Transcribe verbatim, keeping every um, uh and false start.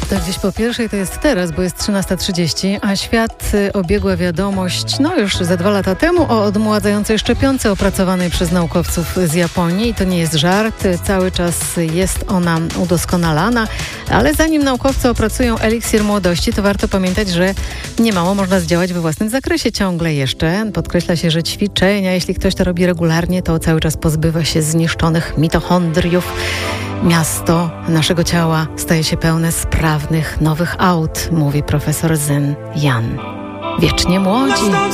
To gdzieś po pierwszej to jest teraz, bo jest trzynasta trzydzieści, a świat obiegła wiadomość, no już za dwa lata temu, o odmładzającej szczepionce opracowanej przez naukowców z Japonii. I to nie jest żart, cały czas jest ona udoskonalana, ale zanim naukowcy opracują eliksir młodości, to warto pamiętać, że niemało można zdziałać we własnym zakresie ciągle jeszcze. Podkreśla się, że ćwiczenia, jeśli ktoś to robi regularnie, to cały czas pozbywa się zniszczonych mitochondriów. Miasto naszego ciała staje się pełne sprawnych, nowych aut, mówi profesor Zen Yan. Wiecznie młodzi.